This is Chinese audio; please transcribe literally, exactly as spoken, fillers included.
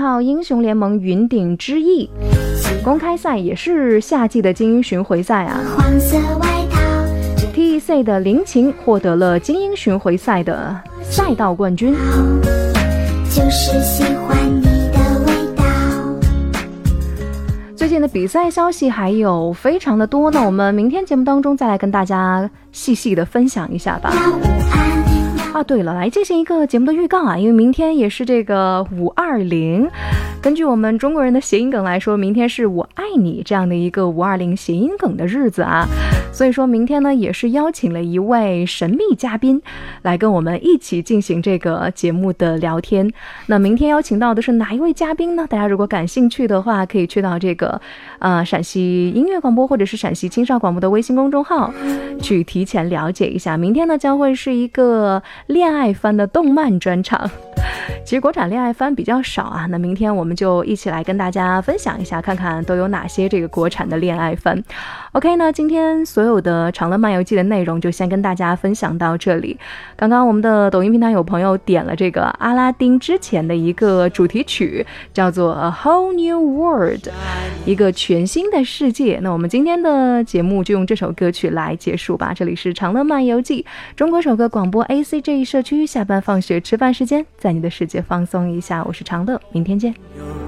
号英雄联盟云顶之弈公开赛也是夏季的精英巡回赛啊。黄色外套 T E C 的林琴获得了精英巡回赛的赛道冠军。就是喜欢你的味道。最近的比赛消息还有非常的多，那我们明天节目当中再来跟大家细细的分享一下吧。啊，对了，来进行一个节目的预告啊，因为明天也是这个五二零，根据我们中国人的谐音梗来说，明天是我爱你这样的一个五二零谐音梗的日子啊，所以说明天呢也是邀请了一位神秘嘉宾来跟我们一起进行这个节目的聊天。那明天邀请到的是哪一位嘉宾呢？大家如果感兴趣的话，可以去到这个呃陕西音乐广播或者是陕西青少广播的微信公众号去提前了解一下。明天呢将会是一个恋爱番的动漫专场，其实国产恋爱番比较少啊，那明天我们就一起来跟大家分享一下，看看都有哪些这个国产的恋爱番。 OK， 那今天所有的长乐漫游记的内容就先跟大家分享到这里。刚刚我们的抖音平台有朋友点了这个阿拉丁之前的一个主题曲，叫做 A Whole New World， 一个全新的世界。那我们今天的节目就用这首歌曲来结束吧。这里是长乐漫游记，中国首个广播 A C G 社区，下班放学吃饭时间，在你的世界放松一下。我是长乐，明天见。